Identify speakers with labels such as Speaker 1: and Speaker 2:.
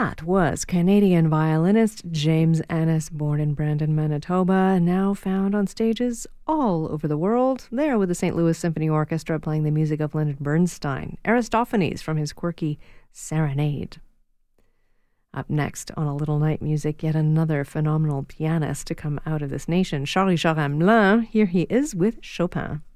Speaker 1: That was Canadian violinist James Annis, born in Brandon, Manitoba, now found on stages all over the world, there with the St. Louis Symphony Orchestra playing the music of Leonard Bernstein, Aristophanes from his quirky Serenade. Up next on A Little Night Music, yet another phenomenal pianist to come out of this nation, Charles Hamelin. Here he is with Chopin.